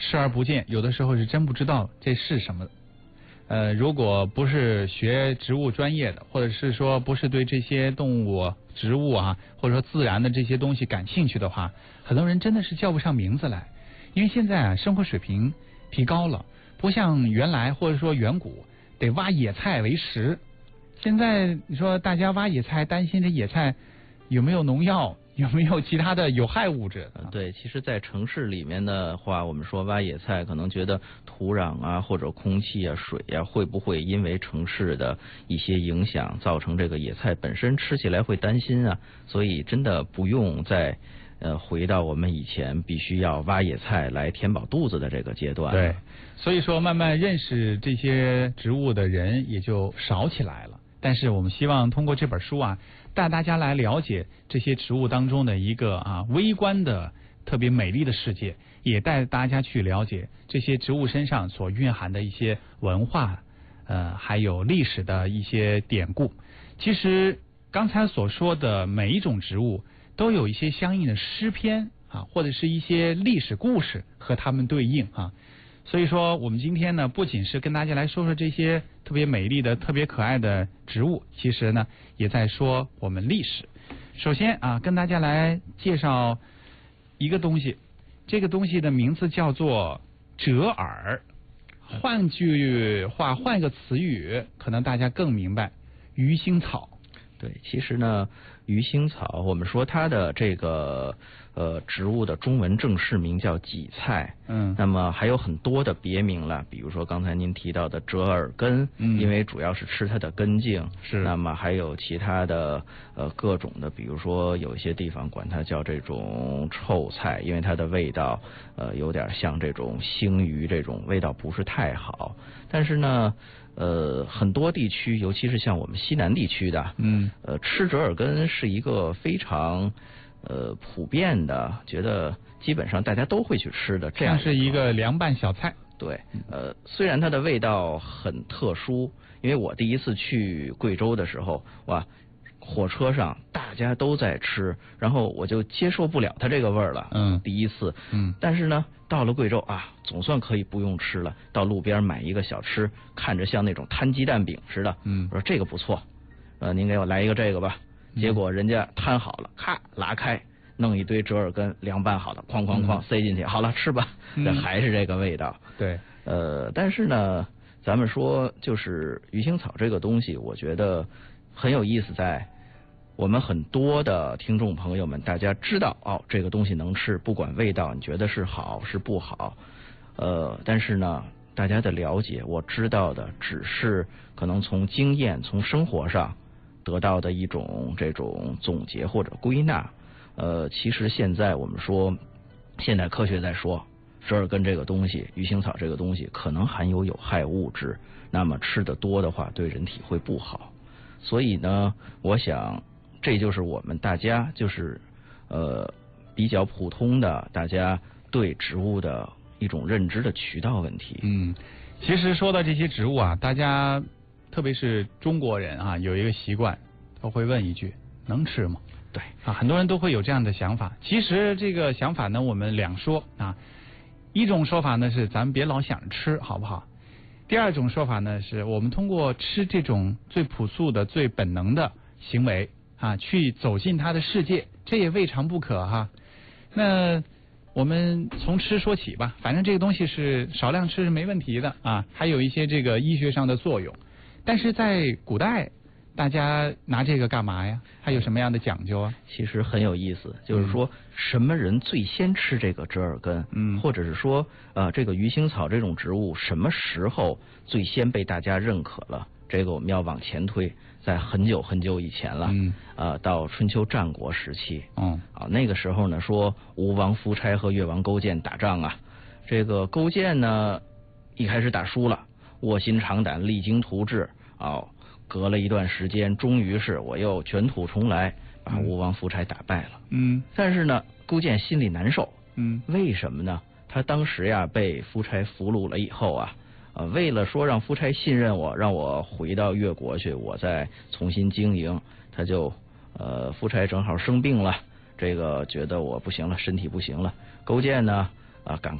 视而不见，有的时候是真不知道这是什么。如果不是学植物专业的，或者是说不是对这些动物、植物啊，或者说自然的这些东西感兴趣的话，很多人真的是叫不上名字来。因为现在啊，生活水平提高了，不像原来或者说远古得挖野菜为食。现在你说大家挖野菜，担心这野菜有没有农药，有没有其他的有害物质？ 对，其实在城市里面的话，我们说挖野菜，可能觉得土壤啊或者空气啊水啊会不会因为城市的一些影响造成这个野菜本身吃起来会担心啊，所以真的不用再回到我们以前必须要挖野菜来填饱肚子的这个阶段。 对，所以说慢慢认识这些植物的人也就少起来了。但是我们希望通过这本书啊，带大家来了解这些植物当中的一个微观的特别美丽的世界，也带大家去了解这些植物身上所蕴含的一些文化，还有历史的一些典故。其实刚才所说的每一种植物都有一些相应的诗篇啊，或者是一些历史故事和它们对应啊。所以说我们今天呢，不仅是跟大家来说说这些特别美丽的特别可爱的植物，其实呢也在说我们历史。首先啊，跟大家来介绍一个东西，这个东西的名字叫做折耳。换句话，换一个词语，可能大家更明白，鱼腥草。 对，其实呢，鱼腥草，我们说它的这个植物的中文正式名叫荠菜，那么还有很多的别名了，比如说刚才您提到的折耳根，因为主要是吃它的根茎， 是。 那么还有其他的各种的，比如说有一些地方管它叫这种臭菜，因为它的味道有点像这种腥鱼，这种味道不是太好，但是呢。很多地区，尤其是像我们西南地区的，吃折耳根是一个非常普遍的，觉得基本上大家都会去吃的，这样是一个凉拌小菜。 对，虽然它的味道很特殊，因为我第一次去贵州的时候，哇，火车上大家都在吃，然后我就接受不了它这个味儿了。第一次，但是呢，到了贵州啊，总算可以不用吃了。到路边买一个小吃，看着像那种摊鸡蛋饼似的。我说这个不错，您给我来一个这个吧。结果人家摊好了，咔拉开，弄一堆折耳根凉拌好的，哐哐哐塞进去，好了吃吧。这还是这个味道。 对， 但是呢，咱们说就是鱼腥草这个东西，我觉得很有意思在。我们很多的听众朋友们，大家知道哦，这个东西能吃，不管味道你觉得是好是不好，但是呢，大家的了解，我知道的只是可能从经验、从生活上得到的一种这种总结或者归纳。其实现在我们说，现代科学在说，折耳根这个东西，鱼腥草这个东西可能含有害物质，那么吃得多的话，对人体会不好。所以呢，我想。这就是我们大家就是比较普通的大家对植物的一种认知的渠道问题。 其实说到这些植物啊，大家特别是中国人啊，有一个习惯，都会问一句：能吃吗？ 对啊，很多人都会有这样的想法。其实这个想法呢，我们两说啊。一种说法呢是咱们别老想着吃，好不好？第二种说法呢是我们通过吃这种最朴素的、最本能的行为。去走进他的世界，这也未尝不可哈。那我们从吃说起吧，反正这个东西是少量吃是没问题的啊，还有一些这个医学上的作用。但是在古代，大家拿这个干嘛呀？还有什么样的讲究啊？ 其实很有意思，就是说什么人最先吃这个折耳根，或者是说这个鱼腥草这种植物什么时候最先被大家认可了？这个我们要往前推，在很久很久以前了，到春秋战国时期，那个时候呢，说吴王夫差和越王勾践打仗啊，这个勾践呢一开始打输了，卧薪尝胆，励精图治，隔了一段时间，终于是我又卷土重来，把吴王夫差打败了。但是呢，勾践心里难受，为什么呢？他当时呀被夫差俘虏了以后啊。为了说让夫差信任我，让我回到越国去，我再重新经营，他就夫差正好生病了，这个觉得我不行了，身体不行了，勾践呢赶快